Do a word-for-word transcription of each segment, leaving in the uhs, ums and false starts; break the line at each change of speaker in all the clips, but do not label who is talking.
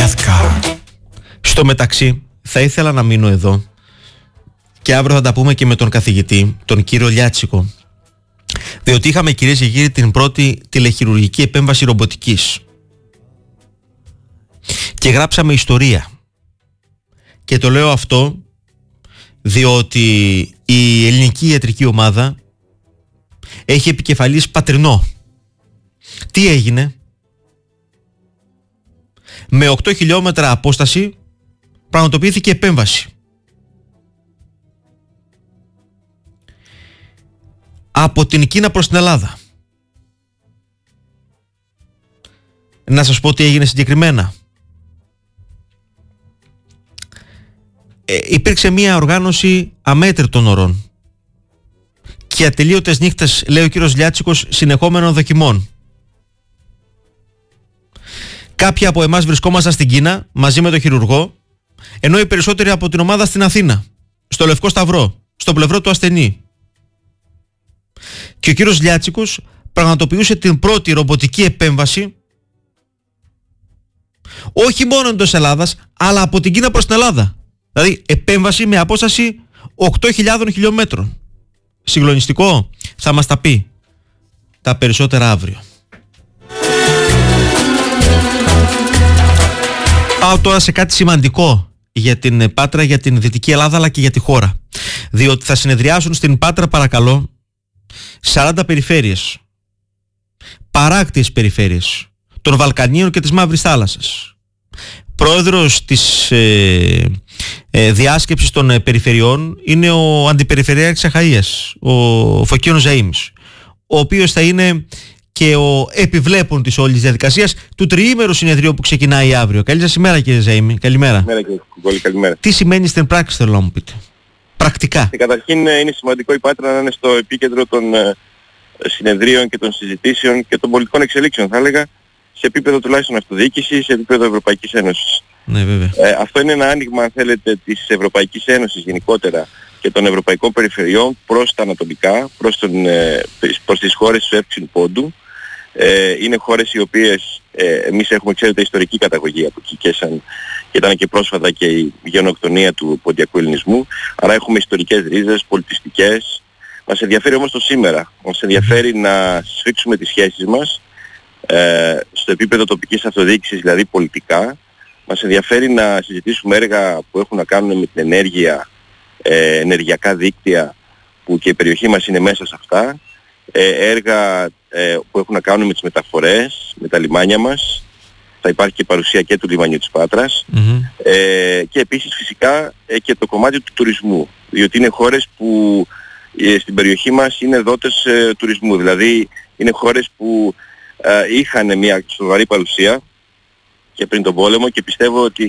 Death Card. Στο μεταξύ θα ήθελα να μείνω εδώ και αύριο θα τα πούμε και με τον καθηγητή, τον κύριο Λιάτσικο, διότι είχαμε, κυρίες και κύριοι, την πρώτη τηλεχειρουργική επέμβαση ρομποτικής και γράψαμε ιστορία. Και το λέω αυτό διότι η ελληνική ιατρική ομάδα έχει επικεφαλής Πατρινό. Τι έγινε? Με οκτώ χιλιόμετρα απόσταση πραγματοποιήθηκε επέμβαση. Από την Κίνα προς την Ελλάδα. Να σας πω τι έγινε συγκεκριμένα. Ε, υπήρξε μια οργάνωση αμέτρητων ωρών και ατελείωτες νύχτες, λέει ο κύριος Λιάτσικος, συνεχόμενων δοκιμών. Κάποιοι από εμάς βρισκόμασταν στην Κίνα μαζί με τον χειρουργό, ενώ οι περισσότεροι από την ομάδα στην Αθήνα, στο Λευκό Σταυρό, στο πλευρό του ασθενή. Και ο κύριος Λιάτσικος πραγματοποιούσε την πρώτη ρομποτική επέμβαση όχι μόνο εντός Ελλάδας, αλλά από την Κίνα προς την Ελλάδα. Δηλαδή επέμβαση με απόσταση οκτώ χιλιάδων χιλιόμετρων. Συγκλονιστικό? Θα μας τα πει τα περισσότερα αύριο. Πάω τώρα σε κάτι σημαντικό για την Πάτρα, για την Δυτική Ελλάδα αλλά και για τη χώρα. Διότι θα συνεδριάσουν στην Πάτρα, παρακαλώ, σαράντα περιφέρειες, παράκτιες περιφέρειες των Βαλκανίων και της Μαύρης Θάλασσας. Πρόεδρος της ε, ε, διάσκεψης των ε, περιφερειών είναι ο Αντιπεριφερειάρχης Αχαΐας, ο Φωκίωνος Ζαΐμης, ο οποίος θα είναι και ο επιβλέπων της όλης διαδικασίας του τριήμερου συνεδρίου που ξεκινάει αύριο. Καλή σας ημέρα, κύριε Ζαΐμη. Καλημέρα.
Καλημέρα, κύριε Κουκόλη, καλημέρα.
Τι σημαίνει στην πράξη, θέλω να μου πείτε? Πρακτικά.
Και καταρχήν είναι σημαντικό η Πάτρα να είναι στο επίκεντρο των ε, συνεδρίων και των συζητήσεων και των πολιτικών εξελίξεων, θα έλεγα, σε επίπεδο τουλάχιστον αυτοδιοίκησης, σε επίπεδο Ευρωπαϊκής Ένωσης.
Ναι, βέβαια.
Ε, αυτό είναι ένα άνοιγμα, αν θέλετε, της Ευρωπαϊκής Ένωσης γενικότερα και των Ευρωπαϊκών Περιφερειών προς τα ανατολικά, προς, τον, ε, προς τις χώρες του εύξηνου πόντου. Ε, είναι χώρες οι οποίες ε, εμείς έχουμε, ξέρετε, ιστορική καταγωγή από εκεί και, σαν, και ήταν και πρόσφατα και η γενοκτονία του ποντιακού ελληνισμού. Άρα έχουμε ιστορικές ρίζες, πολιτιστικές. Μας ενδιαφέρει όμως το σήμερα. Μας ενδιαφέρει να σφίξουμε τις σχέσεις μας ε, στο επίπεδο τοπικής αυτοδιοίκησης, δηλαδή πολιτικά. Μας ενδιαφέρει να συζητήσουμε έργα που έχουν να κάνουν με την ενέργεια, ε, ενεργειακά δίκτυα, που και η περιοχή μας είναι μέσα σε αυτά. Ε, έργα ε, που έχουν να κάνουν με τις μεταφορές, με τα λιμάνια μας. Θα υπάρχει και παρουσία και του λιμανιού της Πάτρας. Mm-hmm. Ε, και επίσης φυσικά ε, και το κομμάτι του τουρισμού. Διότι είναι χώρες που ε, στην περιοχή μας είναι δότες ε, τουρισμού. Δηλαδή είναι χώρες που ε, είχαν μια σοβαρή παρουσία και πριν τον πόλεμο, και πιστεύω ότι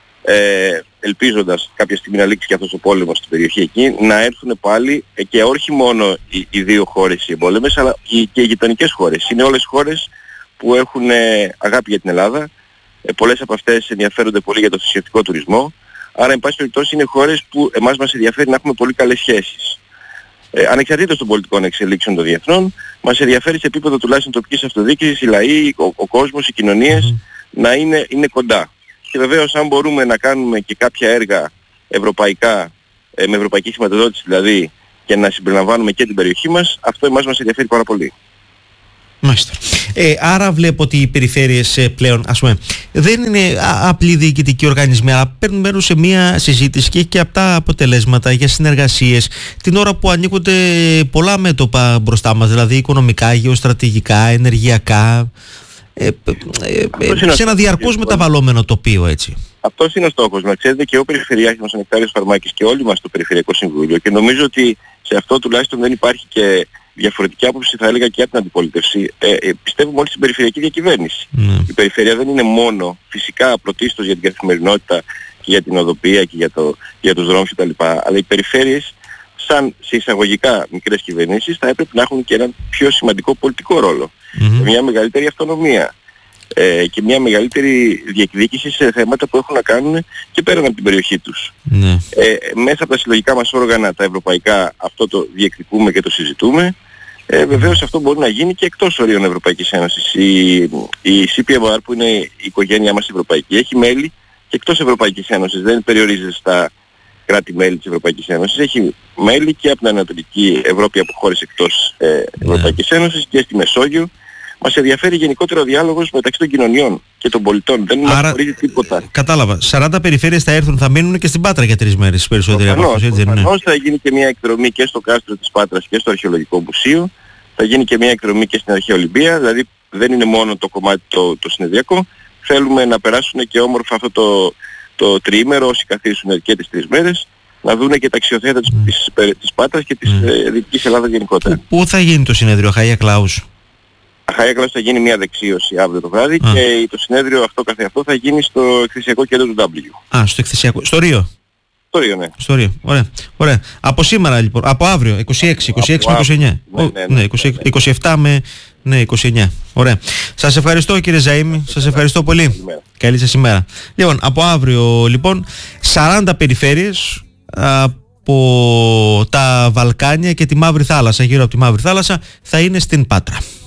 ε, ελπίζοντας κάποια στιγμή να λήξει και αυτός ο πόλεμος στην περιοχή εκεί, να έρθουν πάλι ε, και όχι μόνο οι, οι δύο χώρες οι εμπόλεμες, αλλά οι, και οι γειτονικές χώρες. Είναι όλες χώρες που έχουν ε, αγάπη για την Ελλάδα. Ε, πολλές από αυτές ενδιαφέρονται πολύ για το θρησκευτικό τουρισμό. Άρα, εν πάση περιπτώσει, είναι χώρες που εμάς μας ενδιαφέρει να έχουμε πολύ καλές σχέσεις. Ε, ανεξαρτήτως των πολιτικών εξελίξεων των διεθνών, μας ενδιαφέρει σε επίπεδο τουλάχιστον τοπικής αυτοδιοίκησης, οι λαοί, ο, ο κόσμος, οι κοινωνίες mm. να είναι, είναι κοντά. Και βεβαίως αν μπορούμε να κάνουμε και κάποια έργα ευρωπαϊκά, ε, με ευρωπαϊκή χρηματοδότηση δηλαδή, και να συμπεριλαμβάνουμε και την περιοχή μας, αυτό εμάς μας ενδιαφέρει πάρα πολύ.
Μάλιστα. Ε, άρα βλέπω ότι οι περιφέρειες ε, πλέον, ας πούμε, δεν είναι α, απλοί διοικητικοί οργανισμοί, αλλά παίρνουν μέρος σε μια συζήτηση και έχει και αυτά αποτελέσματα για συνεργασίες την ώρα που ανοίγονται πολλά μέτωπα μπροστά μας, δηλαδή οικονομικά, γεωστρατηγικά, ενεργειακά, ε, ε, ε, σε ένα διαρκώς μεταβαλλόμενο τοπίο, έτσι.
Αυτός είναι ο στόχος μας. Ξέρετε, και ο Περιφερειάρχης μας, ο Νεκτάριος Φαρμάκης, και όλοι μας στο Περιφερειακό Συμβούλιο, και νομίζω ότι σε αυτό τουλάχιστον δεν υπάρχει και διαφορετική άποψη, θα έλεγα, και από την αντιπολίτευση. Ε, ε, πιστεύουμε όλοι στην περιφερειακή διακυβέρνηση. Mm. Η περιφέρεια δεν είναι μόνο φυσικά πρωτίστως για την καθημερινότητα και για την οδοποιία και για, το, για τους δρόμους κτλ. Αλλά οι περιφέρειες, σαν σε εισαγωγικά μικρές κυβερνήσεις, θα έπρεπε να έχουν και έναν πιο σημαντικό πολιτικό ρόλο. Mm-hmm. Μια μεγαλύτερη αυτονομία ε, και μια μεγαλύτερη διεκδίκηση σε θέματα που έχουν να κάνουν και πέραν από την περιοχή τους. Mm. Ε, μέσα από τα συλλογικά μας όργανα, τα ευρωπαϊκά, αυτό το διεκδικούμε και το συζητούμε. Ε, βεβαίως αυτό μπορεί να γίνει και εκτός ορίων Ευρωπαϊκής Ένωσης. Η, η σι πι εμ αρ που είναι η οικογένειά μας ευρωπαϊκή έχει μέλη και εκτός Ευρωπαϊκής Ένωσης. Δεν περιορίζεται στα κράτη-μέλη της Ευρωπαϊκής Ένωσης. Έχει μέλη και από την Ανατολική Ευρώπη, από χώρες εκτός ε, Ευρωπαϊκής Ένωσης και στη Μεσόγειο. Μας ενδιαφέρει γενικότερα ο διάλογος μεταξύ των κοινωνιών και των πολιτών. Δεν μας χωρίζει τίποτα.
Κατάλαβα. σαράντα περιφέρειες θα έρθουν, θα μείνουν και στην Πάτρα για τρεις μέρες περισσότεροι από αυτούς, έτσι δεν είναι?
Θα γίνει και μια εκδρομή και στο κάστρο της Πάτρας και στο Αρχαιολογικό Μουσείο. Θα γίνει και μια εκδρομή και στην Αρχαία Ολυμπία. Δηλαδή δεν είναι μόνο το κομμάτι το, το συνεδριακό. Θέλουμε να περάσουν και όμορφα αυτό το, το τριήμερο όσοι καθίσουν και τις τρεις μέρες. Να δούνε και τα αξιοθέατα mm. της, της Πάτρας και της mm. ε, Δυτικής Ελλάδας γενικότερα.
Πού θα γίνει το συνέδριο, Χάια Κλάους?
Χάια Κλάους θα γίνει μια δεξίωση αύριο το βράδυ ah. και το συνέδριο αυτό καθεαυτό θα γίνει στο εκθεσιακό κέντρο του W. Α,
στο εκθεσιακό. Στο Ρίο.
Στο Ρίο, ναι.
Στο Ρίο. Ωραία. Ωραία. Από σήμερα λοιπόν, από αύριο, είκοσι έξι, είκοσι έξι με είκοσι εννιά. Ναι, ναι, ναι, ναι, είκοσι, είκοσι επτά με ναι, είκοσι εννιά. Ωραία. Σας ευχαριστώ κύριε Ζαΐμη, σας ευχαριστώ πολύ. Καλημέρα. Καλή σας ημέρα. Λοιπόν, από αύριο λοιπόν, σαράντα περιφέρειες από τα Βαλκάνια και τη Μαύρη Θάλασσα, γύρω από τη Μαύρη Θάλασσα, θα είναι στην Πάτρα.